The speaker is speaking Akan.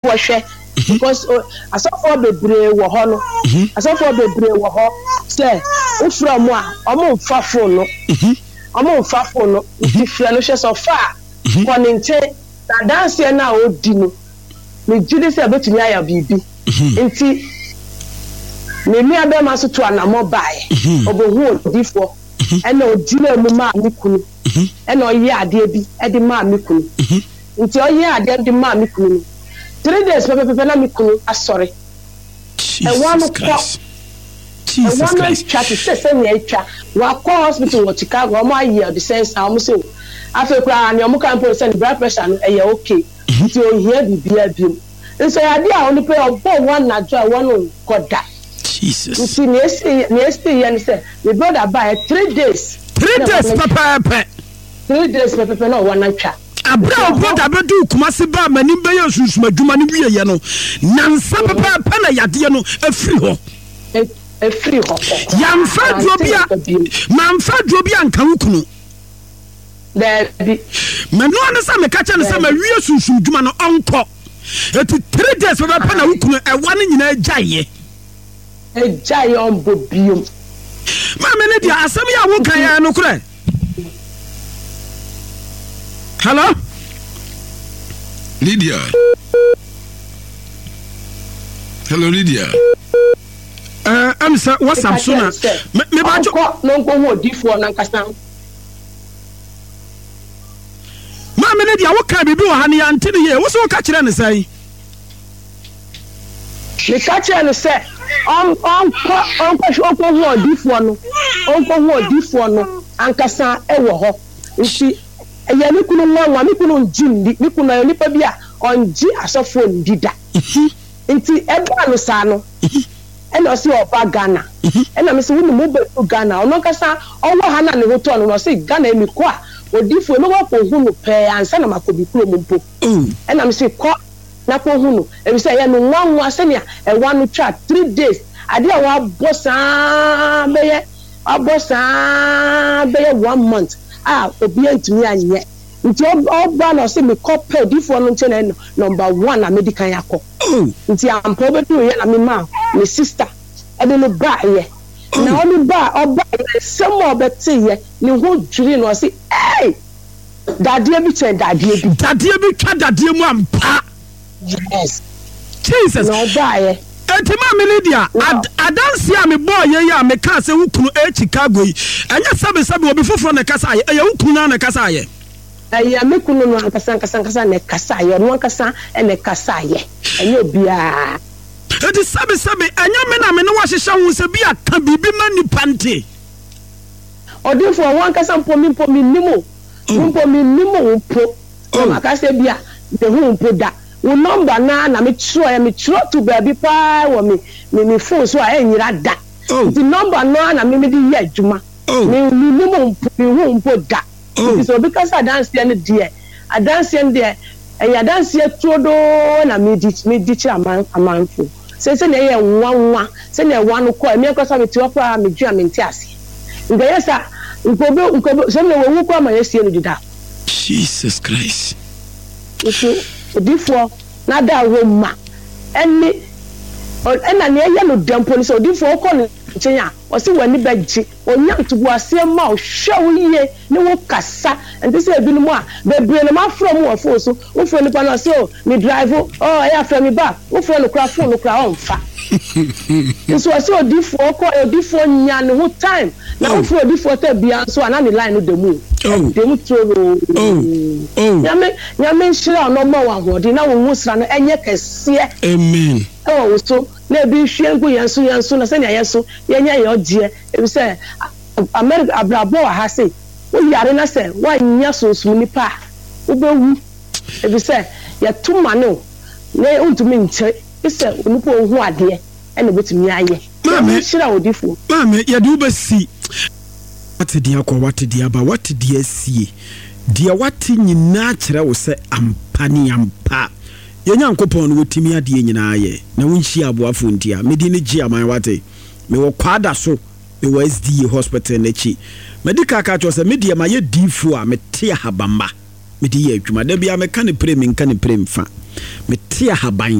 for share because asofo bebre wo ho no asofo bebre wo ho say ufra mu a omo mfa phone no ifia no hwe so fa koninte na dance na odi no me jide say betumi aya bibi enti me mi abe ma so to anamo bae obohu odifo ena odile mu ma mi kunu ena oye ade bi e di ma mi kunu nti oye ade di ma mi kunu 3 days pepe na mi kunu asori e wonu ko Jesus Christ chat say me etwa wa call hospital wo Chicago o ma ye the sense am say afa kura na o kan po say blood pressure no e okay nti o hia bibia bi nso ya dia oni pe obo one na jo wonu koda Jesus nti nesti yan say the brother buy 3 days papa 3 days papa no one na twa abra brother bedu kumase ba mani be ye susuma adwuma ne wiye ye no nansa papa na yade no afiri ho yamfa drobia nka wukunu manu ane sa me kacha ne sa ma wiye susum dwuma no onko eti 3 days papa na wukunu e wane nyina agyaye on bobium ma me ne dia asem ya wo kan ya no kure hello Lydia I'm sir what's up sooner me ba jo no go ho difo na nkasa ma me ne dia wo kan bibi wo ha ne ya ntene ye wo so ka kire ne sai me ka kire ne sai on ho difo no ankasa e wo ho nti eya mi kunu nwa mi kunu njindi mi kunu yo nipa bia onji asofo ndida nti eba no sa no ena si oba Ghana ena me se wo mo be Ghana ono kasa owo ha na ne hoto no se Ghana emi ko a odifo me wo ko hunu pe ansa na makobi kuro mpo ena me se ko na ko hunu e bi se ya no nwa se ne e wa no twa 3 days ade a wa bosa be 1 month obi antumi anye nti oba na se me copy difo no nche number 1 na medical yakọ nti ampo bedu ye na me ma me sister e de no ba ye na oni ba oba some obeti ye ni ho dwiri no se dadie bi twa dadie mu ampa yes Jesus no ba ye enti ma me Lydia adanse a me boy ye ya me ka se wukunu Chicago yi anya sabe obi foforo na kasa ye ya wukunu na kasa ye ya me kunu no ankasa na kasa ye no ankasa na kasa ye anya obia enti sabe anya me na me no wahehya hu se bia ka bibi ma ni pante odifo won ankasa mpo mi nimo mpo no akasa bia de hu mpo da wo number na me tro to baby pa wo me phone so a enyira da the number na me di ye adwuma me hu mpo da so because I dance there ya dance todo na me di chi amanfo se na ye nwa se na wa no ko me akosa me ti opa me dua me nti ase ngaya sa nkobe se na wo ko ma yesie no dida Jesus Christ odifo na da roma eni ena ne ye no dempo ni so odifo ko no nchenya o se wani bagji onya ntubu ase ma o hwe yiye ne wo kasa enti se ebi no mu a bebre no ma from wo fo so wo fo ni pa na so me drive ya from me back wo fo no kra phone no kra on fa so ase odifo nya ne ho time na wo fo odifo ta bia so ana ne line no demu demu tro nyame shira no ma wa hodi na wo musra no enye kese amen wo so na bi hwe ngu yenso na se na yeso yenya ye oje e bi se America abrabo wa ha se wo yare na se wa nya sunsun nipa wo bewu e bi se ya tuma no na untumi nche ise onipa ohu ade ene betumi aye mama shira odifo mama ya du basi wate dia sie dia wate nyina kire wo se ampani ampa yenya nkopon no wotimi ade nyina aye na wonhia aboafo ntia medi ne gi aman wate me wo kwada so me wo SDA hospital nachi medical ka cho se media ma ye difo a mete habamba medi ye adwuma da bia me ka ne prem nka ne prem fa mete haban